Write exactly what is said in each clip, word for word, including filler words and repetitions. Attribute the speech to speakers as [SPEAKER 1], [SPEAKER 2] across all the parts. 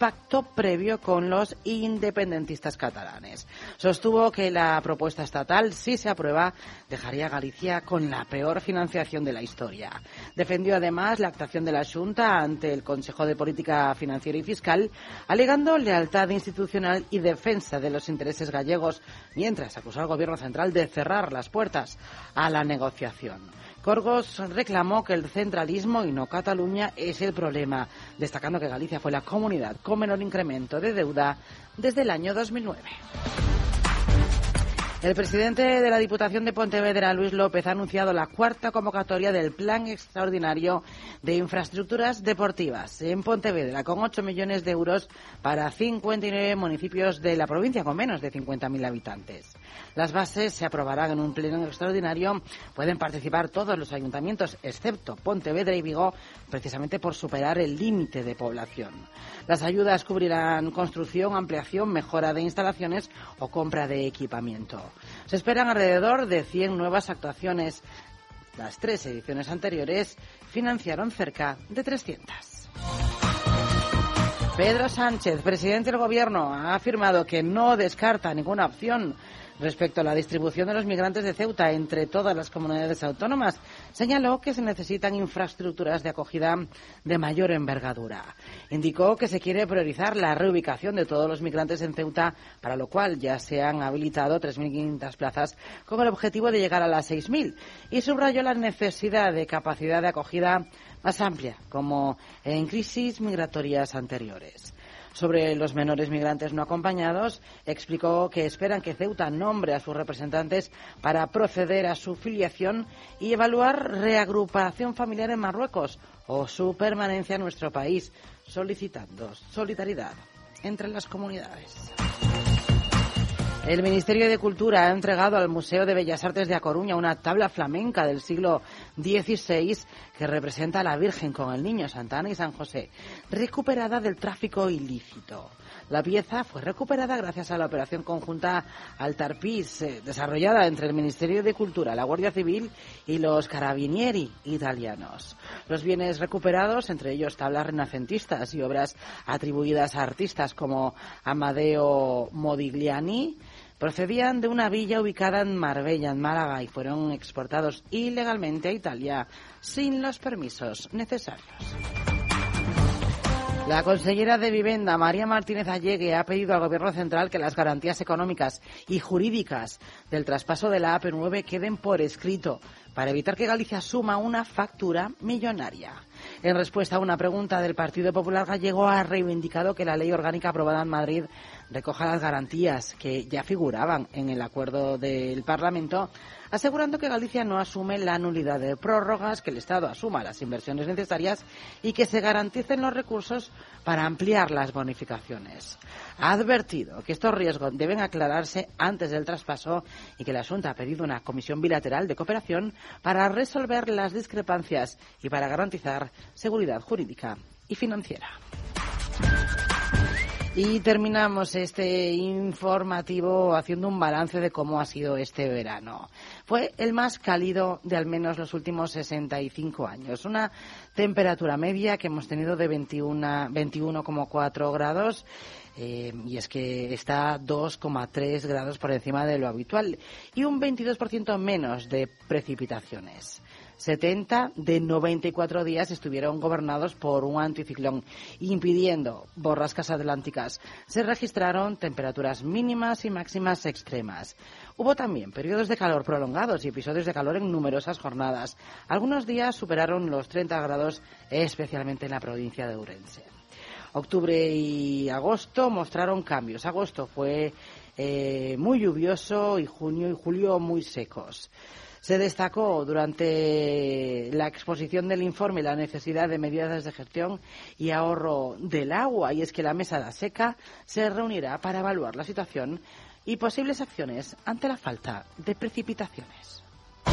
[SPEAKER 1] pacto previo con los independentistas catalanes. Sostuvo que la propuesta estatal, si se aprueba, dejaría a Galicia con la peor financiación de la historia. Defendió además la actuación de la Xunta ante el Consejo de Política Financiera y Fiscal, alegando lealtad institucional y defensa de los intereses gallegos, mientras acusó al Gobierno central de cerrar las puertas a la negociación. Corgos reclamó que el centralismo y no Cataluña es el problema, destacando que Galicia fue la comunidad con menor incremento de deuda desde el año dos mil nueve. El presidente de la Diputación de Pontevedra, Luis López, ha anunciado la cuarta convocatoria del Plan Extraordinario de Infraestructuras Deportivas en Pontevedra, con ocho millones de euros para cincuenta y nueve municipios de la provincia con menos de cincuenta mil habitantes. Las bases se aprobarán en un pleno extraordinario. Pueden participar todos los ayuntamientos, excepto Pontevedra y Vigo, precisamente por superar el límite de población. Las ayudas cubrirán construcción, ampliación, mejora de instalaciones o compra de equipamiento. Se esperan alrededor de cien nuevas actuaciones. Las tres ediciones anteriores financiaron cerca de trescientas. Pedro Sánchez, presidente del Gobierno, ha afirmado que no descarta ninguna opción respecto a la distribución de los migrantes de Ceuta entre todas las comunidades autónomas. Señaló que se necesitan infraestructuras de acogida de mayor envergadura. Indicó que se quiere priorizar la reubicación de todos los migrantes en Ceuta, para lo cual ya se han habilitado tres mil quinientas plazas con el objetivo de llegar a las seis mil. Y subrayó la necesidad de capacidad de acogida más amplia, como en crisis migratorias anteriores. Sobre los menores migrantes no acompañados, explicó que esperan que Ceuta nombre a sus representantes para proceder a su filiación y evaluar reagrupación familiar en Marruecos o su permanencia en nuestro país, solicitando solidaridad entre las comunidades. El Ministerio de Cultura ha entregado al Museo de Bellas Artes de A Coruña una tabla flamenca del siglo dieciséis que representa a la Virgen con el Niño, Santa Ana y San José, recuperada del tráfico ilícito. La pieza fue recuperada gracias a la operación conjunta Altarpis, eh, desarrollada entre el Ministerio de Cultura, la Guardia Civil y los Carabinieri italianos. Los bienes recuperados, entre ellos tablas renacentistas y obras atribuidas a artistas como Amadeo Modigliani, procedían de una villa ubicada en Marbella, en Málaga, y fueron exportados ilegalmente a Italia sin los permisos necesarios. La consellera de Vivienda, María Martínez Allegue, ha pedido al Gobierno central que las garantías económicas y jurídicas del traspaso de la A P nueve queden por escrito, para evitar que Galicia asuma una factura millonaria. En respuesta a una pregunta del Partido Popular Gallego, ha reivindicado que la ley orgánica aprobada en Madrid recoja las garantías que ya figuraban en el acuerdo del Parlamento, asegurando que Galicia no asume la nulidad de prórrogas, que el Estado asuma las inversiones necesarias y que se garanticen los recursos para ampliar las bonificaciones. Ha advertido que estos riesgos deben aclararse antes del traspaso y que la Xunta ha pedido una comisión bilateral de cooperación para resolver las discrepancias y para garantizar seguridad jurídica y financiera. Y terminamos este informativo haciendo un balance de cómo ha sido este verano. Fue el más cálido de al menos los últimos sesenta y cinco años. Una temperatura media que hemos tenido de veintiuno coma cuatro grados, eh, y es que está dos coma tres grados por encima de lo habitual, y un veintidós por ciento menos de precipitaciones. setenta de noventa y cuatro días estuvieron gobernados por un anticiclón, impidiendo borrascas atlánticas. Se registraron temperaturas mínimas y máximas extremas. Hubo también periodos de calor prolongados y episodios de calor en numerosas jornadas. Algunos días superaron los treinta grados, especialmente en la provincia de Ourense. Octubre y agosto mostraron cambios. Agosto fue eh, muy lluvioso y junio y julio muy secos. Se destacó durante la exposición del informe la necesidad de medidas de gestión y ahorro del agua, y es que la mesa de la seca se reunirá para evaluar la situación y posibles acciones ante la falta de precipitaciones.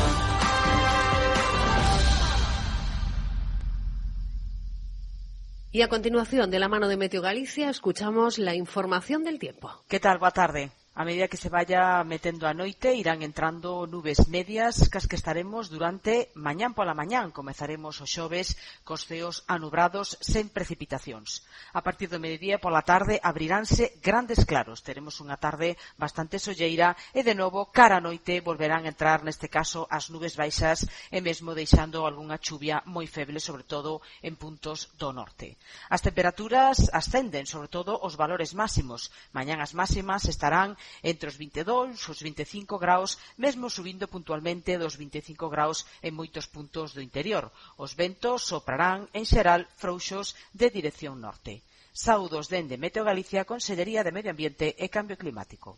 [SPEAKER 2] Y a continuación, de la mano de Meteo Galicia, escuchamos la información del tiempo.
[SPEAKER 3] ¿Qué tal? Boa tarde.
[SPEAKER 2] A medida que se vaya metendo a noite, irán entrando nubes medias cas que estaremos durante mañán pola mañán. Comezaremos os xoves cos ceos anubrados sen precipitacións. A partir do mediodía pola tarde abriránse grandes claros. Teremos unha tarde bastante solleira e de novo cara a noite volverán a entrar neste caso as nubes baixas e mesmo deixando algunha chuvia moi feble, sobre todo en puntos do norte. As temperaturas ascenden, sobre todo os valores máximos. Mañán as máximas estarán entre os vinte e dous e os vinte e cinco graus, mesmo subindo puntualmente dos vinte e cinco graus en moitos puntos do interior. Os ventos soprarán en xeral frouxos de dirección norte. Saúdos dende Meteo Galicia, Consellería de Medio Ambiente e Cambio Climático.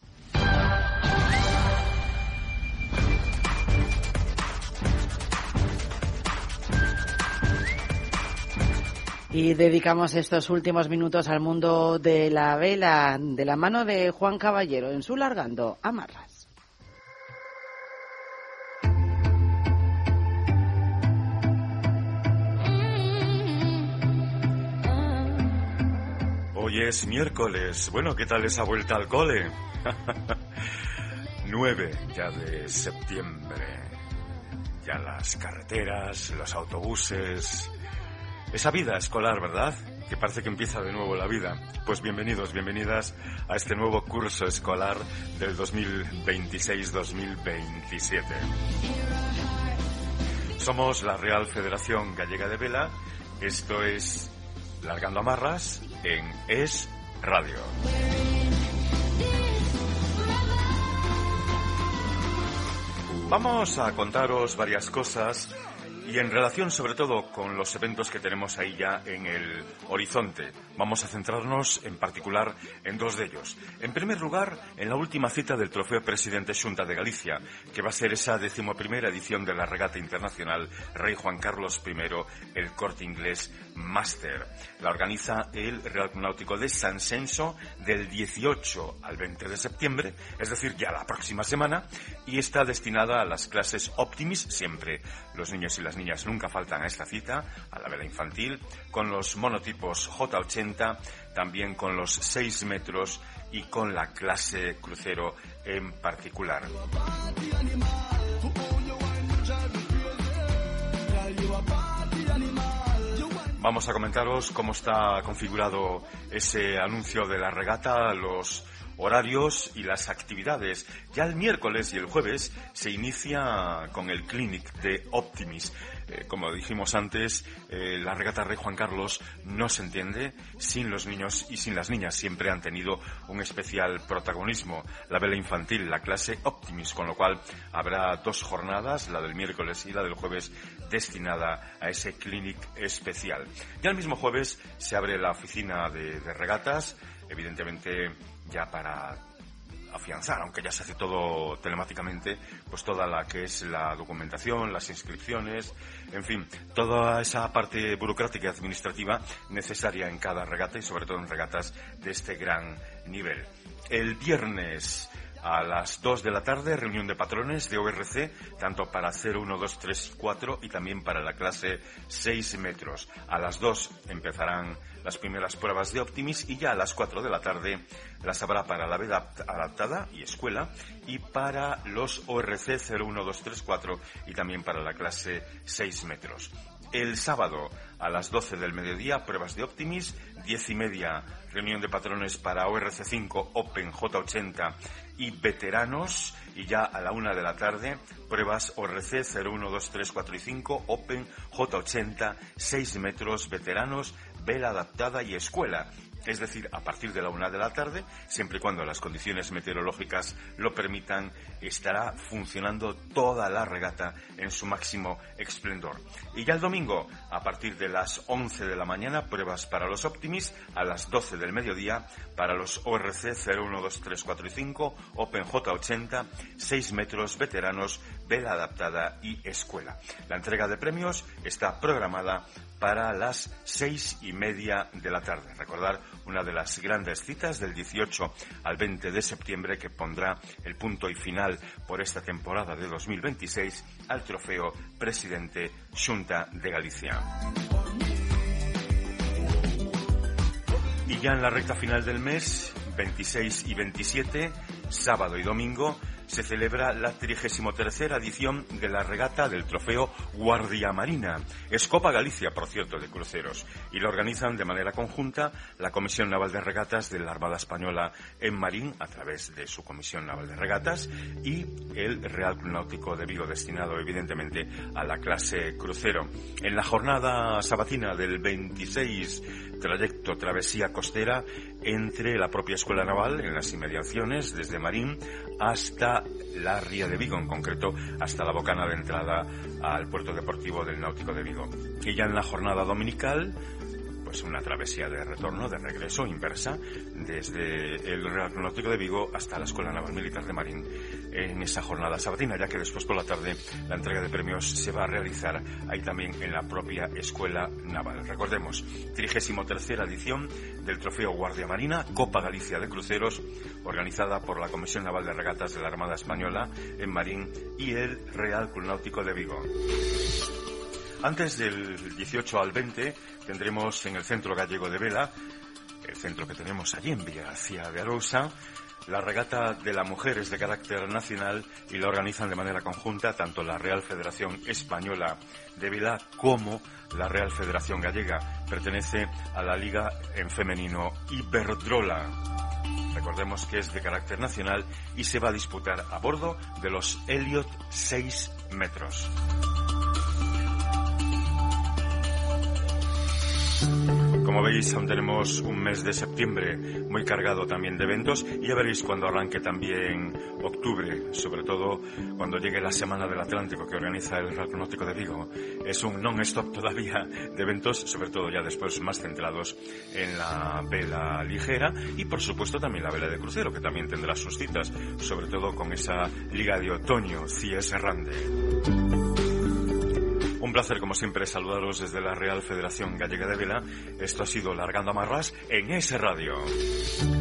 [SPEAKER 1] Y dedicamos estos últimos minutos al mundo de la vela, de la mano de Juan Caballero, en su Largando Amarras.
[SPEAKER 3] Hoy es miércoles. Bueno, ¿qué tal esa vuelta al cole? nueve ya de septiembre. Ya las carreteras, los autobuses... Esa vida escolar, ¿verdad? Que parece que empieza de nuevo la vida. Pues bienvenidos, bienvenidas a este nuevo curso escolar del dos mil veintiséis dos mil veintisiete. Somos la Real Federación Gallega de Vela. Esto es Largando Amarras en Es Radio. Vamos a contaros varias cosas y en relación sobre todo con los eventos que tenemos ahí ya en el horizonte. Vamos a centrarnos en particular en dos de ellos. En primer lugar, en la última cita del Trofeo Presidente Xunta de Galicia, que va a ser esa decimoprimera edición de la regata internacional Rei Juan Carlos primero, el Corte Inglés Master. La organiza el Real Club Náutico de San Senso del dieciocho al veinte de septiembre, es decir, ya la próxima semana, y está destinada a las clases Optimis, siempre los niños y las niñas nunca faltan a esta cita, a la vela infantil, con los monotipos J ochenta, también con los seis metros y con la clase crucero en particular. Vamos a comentaros cómo está configurado ese anuncio de la regata, los horarios y las actividades. Ya el miércoles y el jueves se inicia con el Clinic de Optimis. Eh, como dijimos antes, eh, la regata Rei Juan Carlos no se entiende sin los niños y sin las niñas. Siempre han tenido un especial protagonismo. La vela infantil, la clase Optimis, con lo cual habrá dos jornadas, la del miércoles y la del jueves, destinada a ese Clinic especial. Ya el mismo jueves se abre la oficina de, de regatas, evidentemente ya para afianzar, aunque ya se hace todo telemáticamente, pues toda la que es la documentación, las inscripciones, en fin, toda esa parte burocrática y administrativa necesaria en cada regata y sobre todo en regatas de este gran nivel. El viernes a las dos de la tarde, reunión de patrones de O R C, tanto para cero, uno, dos, tres y cuatro y también para la clase seis metros. A las dos empezarán las primeras pruebas de Optimis y ya a las cuatro de la tarde las habrá para la vela adaptada y escuela y para los O R C cero, uno, dos, tres, cuatro y también para la clase seis metros. El sábado a las doce del mediodía, pruebas de Optimis, diez y media, reunión de patrones para O R C cinco, Open, J ochenta y veteranos, y ya a la una de la tarde, pruebas O R C cero, uno, dos, tres, cuatro y cinco, Open, J ochenta, seis metros, veteranos, vela adaptada y escuela. Es decir, a partir de la una de la tarde, siempre y cuando las condiciones meteorológicas lo permitan, estará funcionando toda la regata en su máximo esplendor. Y ya el domingo, a partir de las once de la mañana, pruebas para los Optimis, a las doce del mediodía, para los O R C cero, uno, dos, tres, cuatro y cinco, Open J ochenta, seis metros, veteranos, vela adaptada y escuela. La entrega de premios está programada para las seis y media de la tarde. Recordar una de las grandes citas del dieciocho al veinte de septiembre que pondrá el punto y final por esta temporada de dos mil veintiséis al Trofeo Presidente Xunta de Galicia. Y Y ya en la recta final del mes, veintiséis y veintisiete, sábado y domingo, se celebra la trigésima tercera edición de la regata del trofeo Guardia Marina. Es Copa Galicia, por cierto, de cruceros, y lo organizan de manera conjunta la Comisión Naval de Regatas de la Armada Española en Marín, a través de su Comisión Naval de Regatas, y el Real Club Náutico de Vigo, destinado evidentemente a la clase crucero. En la jornada sabatina del veintiséis, trayecto travesía costera entre la propia Escuela Naval, en las inmediaciones, desde Marín hasta la Ría de Vigo, en concreto hasta la bocana de entrada al puerto deportivo del Náutico de Vigo. Y ya en la jornada dominical, pues una travesía de retorno, de regreso, inversa, desde el Real Club Náutico de Vigo hasta la Escuela Naval Militar de Marín, en esa jornada sabatina, ya que después por la tarde la entrega de premios se va a realizar ahí también en la propia Escuela Naval. Recordemos, trigésima tercera edición del Trofeo Guardia Marina, Copa Galicia de Cruceros, organizada por la Comisión Naval de Regatas de la Armada Española en Marín y el Real Club Náutico de Vigo. Antes del dieciocho al veinte tendremos en el Centro Gallego de Vela, el centro que tenemos allí en Villagarcía de Arousa, la regata de la mujer es de carácter nacional y la organizan de manera conjunta tanto la Real Federación Española de Vela como la Real Federación Gallega. Pertenece a la Liga en femenino Iberdrola. Recordemos que es de carácter nacional y se va a disputar a bordo de los Elliot seis metros. Como veis, aún tenemos un mes de septiembre muy cargado también de eventos y ya veréis cuando arranque también octubre, sobre todo cuando llegue la Semana del Atlántico que organiza el Real Club Náutico de Vigo. Es un non-stop todavía de eventos, sobre todo ya después más centrados en la vela ligera y por supuesto también la vela de crucero, que también tendrá sus citas, sobre todo con esa Liga de Otoño, Cies Errande. Un placer, como siempre, saludaros desde la Real Federación Gallega de Vela. Esto ha sido Largando Amarras en ese Radio.